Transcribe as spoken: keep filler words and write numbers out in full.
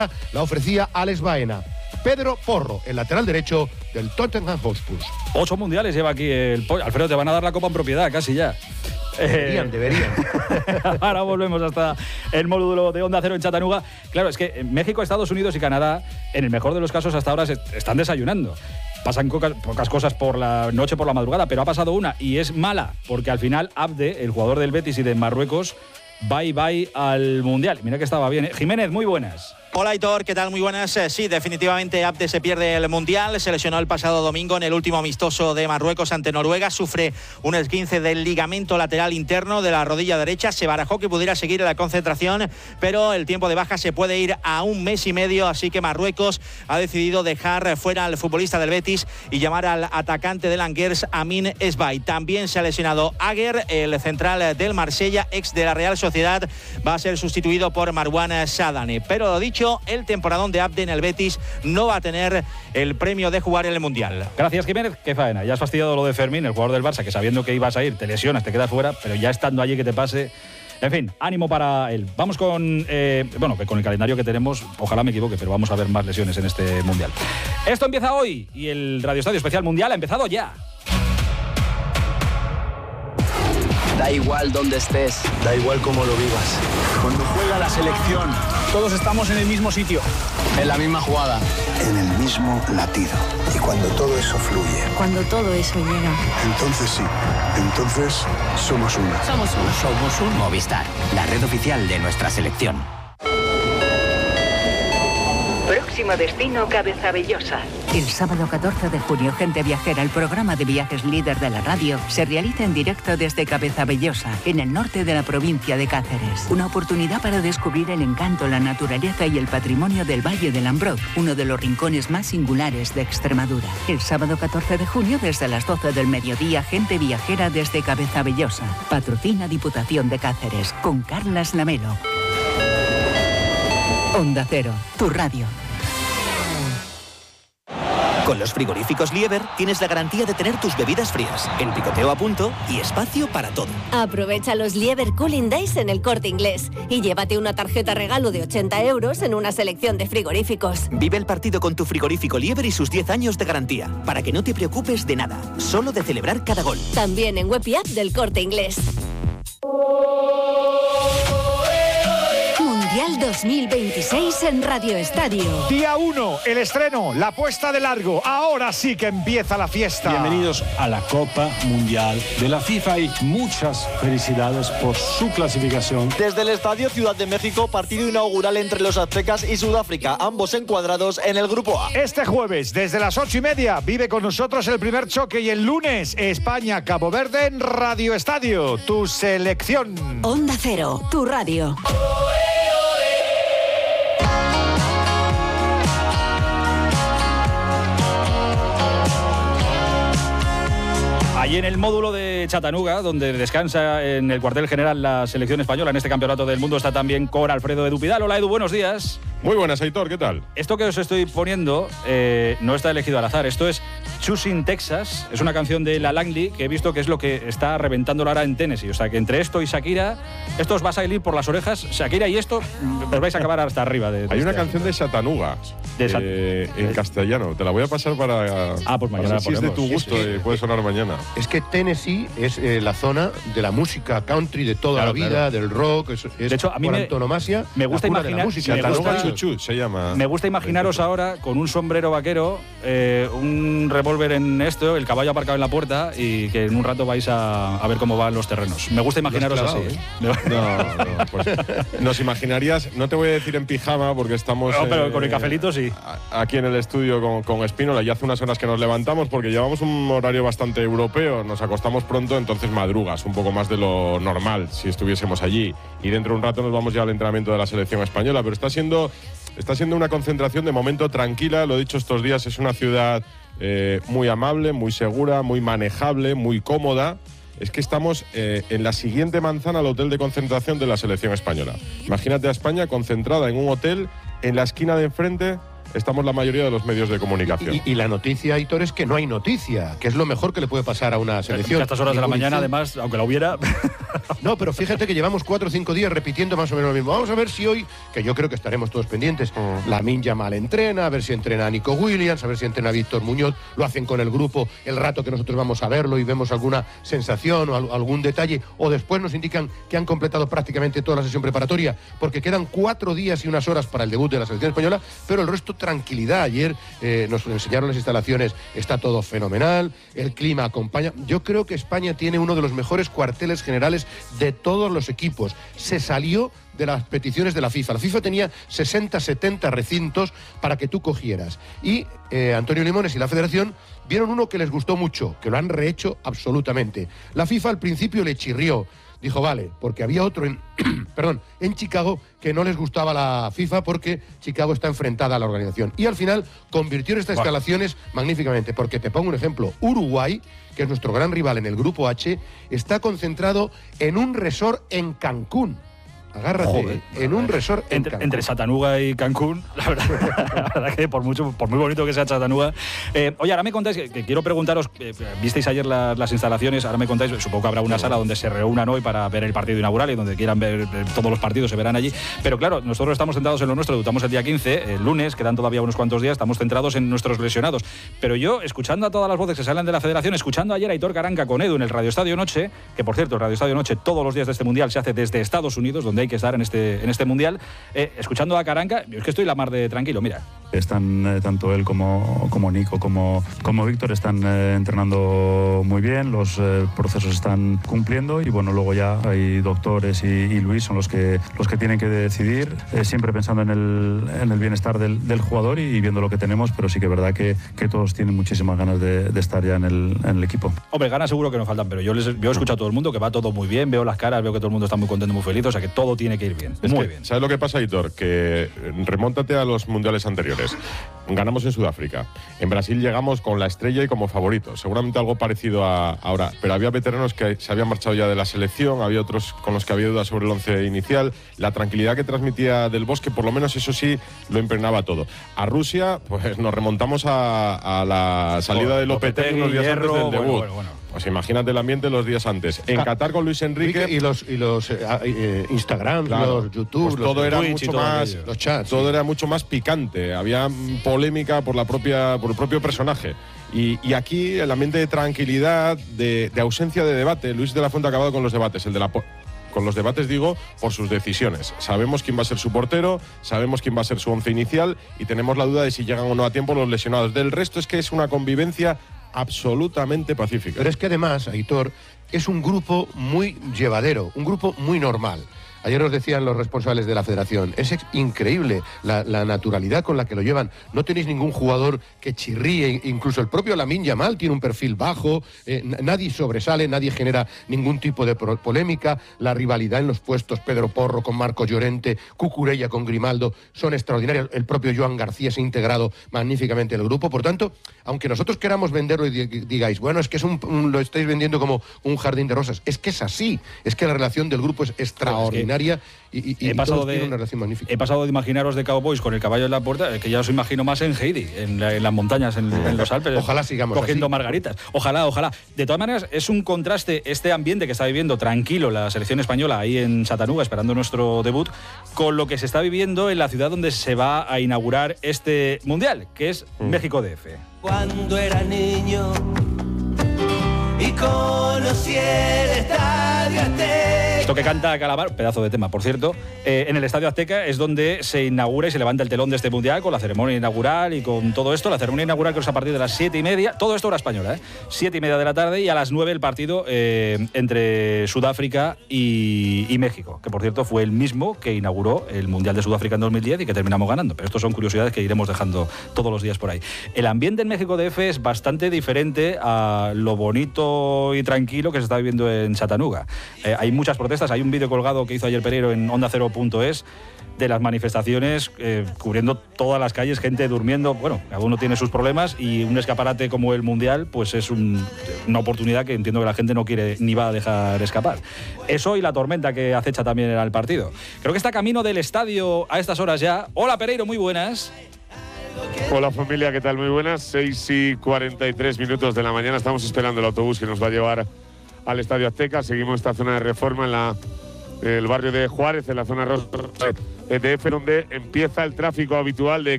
la ofrecía Alex Baena. Pedro Porro, el lateral derecho del Tottenham Hotspur. Ocho mundiales lleva aquí el pollo. Alfredo, te van a dar la copa en propiedad, casi ya. Deberían, eh... deberían. Ahora volvemos hasta el módulo de Onda Cero en Chattanooga. Claro, es que México, Estados Unidos y Canadá, en el mejor de los casos hasta ahora, se están desayunando. Pasan pocas, pocas cosas por la noche, por la madrugada, pero ha pasado una y es mala, porque al final Abde, el jugador del Betis y de Marruecos, bye bye al Mundial. Mira que estaba bien, ¿eh? Jiménez, muy buenas. Hola Aitor, ¿qué tal? Muy buenas. Sí, definitivamente Abde se pierde el Mundial. Se lesionó el pasado domingo en el último amistoso de Marruecos ante Noruega. Sufre un esguince del ligamento lateral interno de la rodilla derecha. Se barajó que pudiera seguir en la concentración, pero el tiempo de baja se puede ir a un mes y medio, así que Marruecos ha decidido dejar fuera al futbolista del Betis y llamar al atacante del Angers, Amin Esbay. También se ha lesionado Aguer, el central del Marsella, ex de la Real Sociedad. Va a ser sustituido por Marwan Sadane. Pero lo dicho, el temporadón de Abde en el Betis no va a tener el premio de jugar en el Mundial. Gracias, Jiménez. Qué faena. Ya has fastidiado lo de Fermín, el jugador del Barça, que sabiendo que ibas a ir, te lesionas, te quedas fuera, pero ya estando allí que te pase. En fin, ánimo para él. Vamos con, eh, bueno, con el calendario que tenemos. Ojalá me equivoque, pero vamos a ver más lesiones en este Mundial. Esto empieza hoy y el Radio Estadio Especial Mundial ha empezado ya. Da igual dónde estés, da igual cómo lo vivas. Cuando juega la selección, todos estamos en el mismo sitio, en la misma jugada, en el mismo latido. Y cuando todo eso fluye, cuando todo eso llega, entonces sí, entonces somos una. Somos una. Somos un Movistar, la red oficial de nuestra selección. Próximo destino, Cabezavellosa. El sábado catorce de junio, Gente Viajera, el programa de viajes líder de la radio, se realiza en directo desde Cabezavellosa, en el norte de la provincia de Cáceres. Una oportunidad para descubrir el encanto, la naturaleza y el patrimonio del Valle del Ambroz, uno de los rincones más singulares de Extremadura. El sábado catorce de junio, desde las doce del mediodía, Gente Viajera desde Cabezavellosa. Patrocina Diputación de Cáceres, con Carlas Lamelo. Onda Cero, tu radio. Con los frigoríficos Lieber tienes la garantía de tener tus bebidas frías, el picoteo a punto y espacio para todo. Aprovecha los Lieber Cooling Days en El Corte Inglés y llévate una tarjeta regalo de ochenta euros en una selección de frigoríficos. Vive el partido con tu frigorífico Lieber y sus diez años de garantía, para que no te preocupes de nada, solo de celebrar cada gol. También en web y app del Corte Inglés. Mundial dos mil veintiséis en Radio Estadio. Día uno, el estreno, la puesta de largo. Ahora sí que empieza la fiesta. Bienvenidos a la Copa Mundial de la FIFA y muchas felicidades por su clasificación. Desde el Estadio Ciudad de México, partido inaugural entre los aztecas y Sudáfrica, ambos encuadrados en el Grupo A. Este jueves, desde las ocho y media, vive con nosotros el primer choque y el lunes, España-Cabo Verde en Radio Estadio, tu selección. Onda Cero, tu radio. Allí en el módulo de Chattanooga, donde descansa en el cuartel general la selección española en este campeonato del mundo, está también con Alfredo Edu Pidal. Hola Edu, buenos días. Muy buenas, Aitor, ¿qué tal? Esto que os estoy poniendo eh, no está elegido al azar. Esto es Choosing Texas, es una canción de La Langley que he visto que es lo que está reventando ahora en Tennessee. O sea que entre esto y Shakira, esto os va a salir por las orejas. Shakira y esto, os vais a acabar hasta arriba. De, de Hay este una año. canción de Chattanooga de Sat eh, en de... castellano. Te la voy a pasar para. Ah, pues mañana. Si es de tu gusto, es, eh, puede sonar mañana. Es que Tennessee es eh, la zona de la música country de toda claro, la vida, claro. del rock. Es, es de hecho, a mí por me, antonomasia. Me gusta imaginar. Música, me gusta, Chuchu, se llama. Me gusta imaginaros ahora con un sombrero vaquero, eh, un revólver en esto, el caballo aparcado en la puerta y que en un rato vais a, a ver cómo van los terrenos. Me gusta imaginaros así. ¿eh? No, no, pues nos imaginarías, no te voy a decir en pijama porque estamos. No, pero eh, con el cafelito sí. Aquí en el estudio con, con Espínola. Ya hace unas horas que nos levantamos porque llevamos un horario bastante europeo. Nos acostamos pronto, entonces madrugas un poco más de lo normal si estuviésemos allí. Y dentro de un rato nos vamos ya al entrenamiento de la selección española. Pero está siendo. Está siendo una concentración de momento tranquila, lo he dicho estos días, es una ciudad eh, muy amable, muy segura, muy manejable, muy cómoda. Es que estamos eh, en la siguiente manzana al hotel de concentración de la selección española. Imagínate a España concentrada en un hotel en la esquina de enfrente estamos la mayoría de los medios de comunicación. Y, y la noticia, Aitor, es que no hay noticia, que es lo mejor que le puede pasar a una selección. A estas horas de la mañana, además, aunque la hubiera... No, pero fíjate que llevamos cuatro o cinco días repitiendo más o menos lo mismo. Vamos a ver si hoy, que yo creo que estaremos todos pendientes, mm. Lamine Yamal entrena, a ver si entrena a Nico Williams, a ver si entrena a Víctor Muñoz, lo hacen con el grupo el rato que nosotros vamos a verlo y vemos alguna sensación o al, algún detalle, o después nos indican que han completado prácticamente toda la sesión preparatoria, porque quedan cuatro días y unas horas para el debut de la selección española, pero el resto tranquilidad. Ayer eh, nos enseñaron las instalaciones, está todo fenomenal, el clima acompaña. Yo creo que España tiene uno de los mejores cuarteles generales de todos los equipos. Se salió de las peticiones de la FIFA. La FIFA tenía sesenta, setenta recintos para que tú cogieras. Y eh, Antonio Limones y la Federación vieron uno que les gustó mucho, que lo han rehecho absolutamente. La FIFA al principio le chirrió. Dijo, vale, porque había otro en, perdón, en Chicago que no les gustaba la FIFA porque Chicago está enfrentada a la organización. Y al final convirtieron estas wow. instalaciones magníficamente. Porque te pongo un ejemplo. Uruguay, que es nuestro gran rival en el Grupo H, está concentrado en un resort en Cancún. Agárrate, Joder, en un resort en entre, entre Chattanooga y Cancún, la verdad, la verdad que por mucho, por muy bonito que sea Chattanooga. Eh, oye, ahora me contáis, que, que quiero preguntaros, eh, visteis ayer la, las instalaciones, ahora me contáis, supongo que habrá una sala donde se reúnan hoy para ver el partido inaugural y donde quieran ver eh, todos los partidos se verán allí. Pero claro, nosotros estamos centrados en lo nuestro, debutamos el día quince, el lunes, quedan todavía unos cuantos días, estamos centrados en nuestros lesionados. Pero yo, escuchando a todas las voces que salen de la Federación, escuchando ayer a Aitor Caranca con Edu en el Radio Estadio Noche, que por cierto, el Radio Estadio Noche todos los días de este Mundial se hace desde Estados Unidos, donde hay que estar en este en este Mundial, eh, escuchando a Caranca, yo es que estoy la mar de tranquilo, mira. Están eh, tanto él como, como Nico como, como Víctor están eh, entrenando muy bien, los eh, procesos están cumpliendo y bueno, luego ya hay doctores y, y Luis son los que, los que tienen que decidir, eh, siempre pensando en el, en el bienestar del, del jugador y, y viendo lo que tenemos, pero sí que es verdad que, que todos tienen muchísimas ganas de, de estar ya en el, en el equipo. Hombre, ganas seguro que nos faltan, pero yo les yo escucho a todo el mundo que va todo muy bien, veo las caras, veo que todo el mundo está muy contento, muy feliz, o sea que todo tiene que ir bien. Es Muy que, bien. ¿Sabes lo que pasa, Aitor? Que remóntate a los mundiales anteriores. Ganamos en Sudáfrica. En Brasil llegamos con la estrella y como favoritos. Seguramente algo parecido a ahora. Pero había veteranos que se habían marchado ya de la selección, había otros con los que había dudas sobre el once inicial. La tranquilidad que transmitía Del Bosque, por lo menos eso sí, lo impregnaba todo. A Rusia, pues nos remontamos a, a la salida bueno, de Lopetegui unos días hierro, antes del debut. Bueno, bueno, bueno. Pues imagínate el ambiente los días antes. En Qatar con Luis Enrique y los y los eh, eh, Instagram, claro, los YouTube, pues todo los era Twitch mucho todo más, los chats, todo sí. era mucho más picante. Había polémica por la propia por el propio personaje. Y, y aquí el ambiente de tranquilidad, de, de ausencia de debate. Luis de la Fuente ha acabado con los debates, el de la con los debates digo por sus decisiones. Sabemos quién va a ser su portero, sabemos quién va a ser su once inicial y tenemos la duda de si llegan o no a tiempo los lesionados. Del resto es que es una convivencia absolutamente pacífica. Pero es que además, Aitor, es un grupo muy llevadero, un grupo muy normal. Ayer nos decían los responsables de la Federación, es increíble la, la naturalidad con la que lo llevan. No tenéis ningún jugador que chirríe, incluso el propio Lamine Yamal tiene un perfil bajo, eh, nadie sobresale, nadie genera ningún tipo de polémica. La rivalidad en los puestos, Pedro Porro con Marco Llorente, Cucurella con Grimaldo, son extraordinarios. El propio Joan García se ha integrado magníficamente en el grupo. Por tanto, aunque nosotros queramos venderlo y digáis, bueno, es que es un, un, lo estáis vendiendo como un jardín de rosas, es que es así, es que la relación del grupo es extraordinaria. Y, y, y he, pasado de, una relación magnífica. he pasado de imaginaros de Cowboys con el caballo en la puerta, que ya os imagino más en Heidi, en, la, en las montañas, en, en los Alpes. Ojalá sigamos cogiendo así. margaritas. Ojalá, ojalá. De todas maneras, es un contraste este ambiente que está viviendo tranquilo la selección española ahí en Chattanooga, esperando nuestro debut, con lo que se está viviendo en la ciudad donde se va a inaugurar este Mundial, que es mm. México D F. Cuando era niño y conocí el Estadio Azteca. Esto que canta Calabar, pedazo de tema, por cierto, eh, en el Estadio Azteca es donde se inaugura y se levanta el telón de este Mundial con la ceremonia inaugural y con todo esto. La ceremonia inaugural que es a partir de las siete y media, todo esto hora española, ¿eh? siete y media de la tarde, y a las nueve el partido eh, entre Sudáfrica y, y México, que por cierto fue el mismo que inauguró el Mundial de Sudáfrica en dos mil diez y que terminamos ganando. Pero estos son curiosidades que iremos dejando todos los días por ahí. El ambiente en México D F es bastante diferente a lo bonito y tranquilo que se está viviendo en Chattanooga. Eh, hay muchas protestas, hay un vídeo colgado que hizo ayer Pereiro en onda cero punto es de las manifestaciones eh, cubriendo todas las calles, gente durmiendo. Bueno, cada uno tiene sus problemas y un escaparate como el Mundial pues es un, una oportunidad que entiendo que la gente no quiere ni va a dejar escapar. Eso y la tormenta que acecha también al partido. Creo que está camino del estadio a estas horas ya. Hola Pereiro, muy buenas. Hola familia, ¿qué tal? Muy buenas. seis y cuarenta y tres minutos de la mañana. Estamos esperando el autobús que nos va a llevar al Estadio Azteca. Seguimos esta zona de reforma en la, el barrio de Juárez, en la zona de E T F, donde empieza el tráfico habitual de